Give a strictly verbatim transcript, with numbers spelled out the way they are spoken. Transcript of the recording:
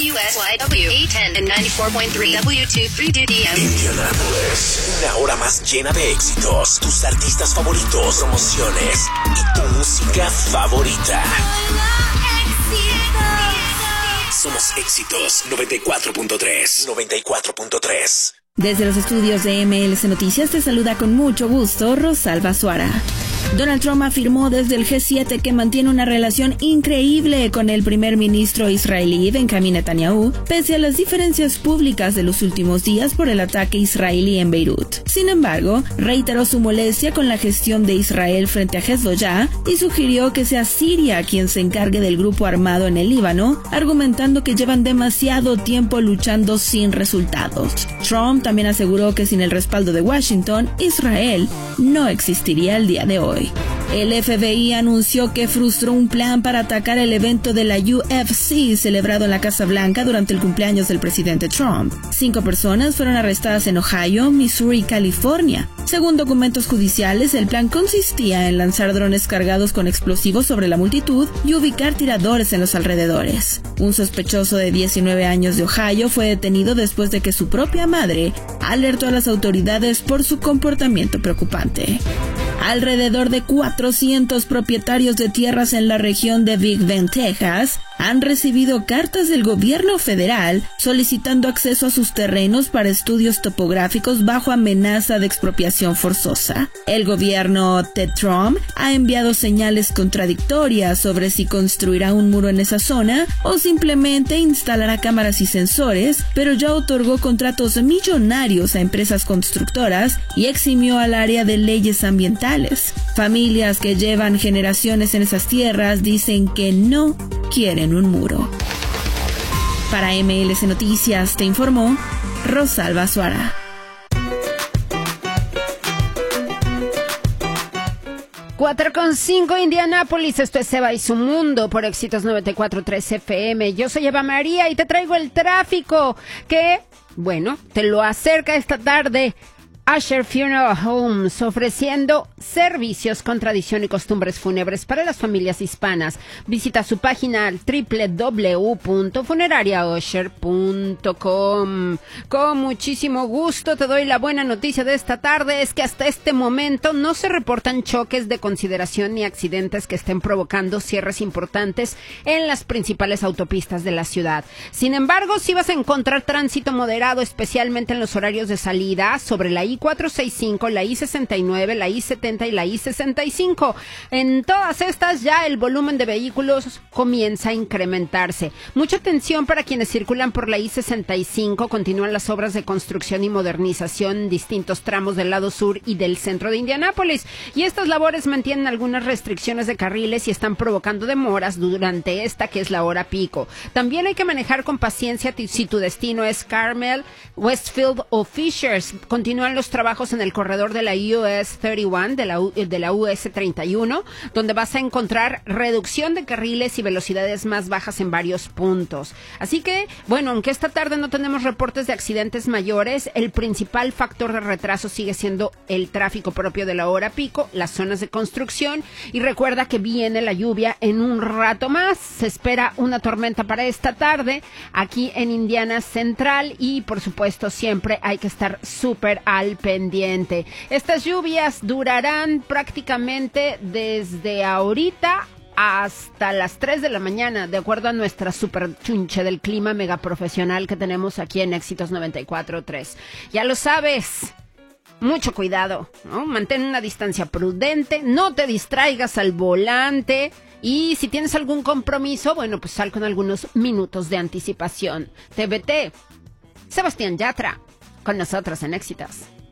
W S Y W eight ten and ninety-four point three W twenty-three D D M. Indianapolis, una hora más llena de éxitos, tus artistas favoritos, promociones y tu música favorita. Somos Éxitos noventa y cuatro punto tres. noventa y cuatro punto tres. Desde los estudios de M L C Noticias te saluda con mucho gusto Rosalba Suara. Donald Trump afirmó desde el G siete que mantiene una relación increíble con el primer ministro israelí Benjamin Netanyahu, pese a las diferencias públicas de los últimos días por el ataque israelí en Beirut. Sin embargo, reiteró su molestia con la gestión de Israel frente a Hezbollah y sugirió que sea Siria quien se encargue del grupo armado en el Líbano, argumentando que llevan demasiado tiempo luchando sin resultados. Trump también aseguró que sin el respaldo de Washington, Israel no existiría el día de hoy. El F B I anunció que frustró un plan para atacar el evento de la U F C celebrado en la Casa Blanca durante el cumpleaños del presidente Trump. Cinco personas fueron arrestadas en Ohio, Missouri y California. Según documentos judiciales, el plan consistía en lanzar drones cargados con explosivos sobre la multitud y ubicar tiradores en los alrededores. Un sospechoso de diecinueve años de Ohio fue detenido después de que su propia madre alertó a las autoridades por su comportamiento preocupante. Alrededor de cuatrocientos propietarios de tierras en la región de Big Bend, Texas, han recibido cartas del gobierno federal solicitando acceso a sus terrenos para estudios topográficos bajo amenaza de expropiación forzosa. El gobierno de Trump ha enviado señales contradictorias sobre si construirá un muro en esa zona o simplemente instalará cámaras y sensores, pero ya otorgó contratos millonarios a empresas constructoras y eximió al área de leyes ambientales. Familias que llevan generaciones en esas tierras dicen que no quieren un muro. Para M L C Noticias te informó Rosalba Suara. cuatro con cinco Indianápolis, esto es Eva y su mundo por Éxitos noventa y cuatro punto tres F M. Yo soy Eva María y te traigo el tráfico que, bueno, te lo acerca esta tarde Asher Funeral Homes, ofreciendo servicios con tradición y costumbres fúnebres para las familias hispanas. Visita su página doble u doble u doble u punto funeraria usher punto com. Con muchísimo gusto te doy la buena noticia de esta tarde, es que hasta este momento no se reportan choques de consideración ni accidentes que estén provocando cierres importantes en las principales autopistas de la ciudad. Sin embargo, sí vas a encontrar tránsito moderado, especialmente en los horarios de salida sobre la I cuatrocientos sesenta y cinco, la I sesenta y nueve, la I setenta y la I sesenta y cinco. En todas estas ya el volumen de vehículos comienza a incrementarse. Mucha atención para quienes circulan por la I sesenta y cinco. Continúan las obras de construcción y modernización en distintos tramos del lado sur y del centro de Indianápolis. Y estas labores mantienen algunas restricciones de carriles y están provocando demoras durante esta que es la hora pico. También hay que manejar con paciencia si tu destino es Carmel, Westfield o Fishers. Continúan los trabajos en el corredor de la U S treinta y uno, de la, U, de la U S treinta y uno, donde vas a encontrar reducción de carriles y velocidades más bajas en varios puntos. Así que, bueno, aunque esta tarde no tenemos reportes de accidentes mayores, el principal factor de retraso sigue siendo el tráfico propio de la hora pico, las zonas de construcción, y recuerda que viene la lluvia en un rato más. Se espera una tormenta para esta tarde aquí en Indiana Central y, por supuesto, siempre hay que estar súper al pendiente. Estas lluvias durarán prácticamente desde ahorita hasta las tres de la mañana, de acuerdo a nuestra super chunche del clima mega profesional que tenemos aquí en Éxitos noventa y cuatro punto tres. Ya lo sabes, mucho cuidado, ¿no? Mantén una distancia prudente, no te distraigas al volante y si tienes algún compromiso, bueno, pues sal con algunos minutos de anticipación. T B T, Sebastián Yatra, con nosotros en Éxitos.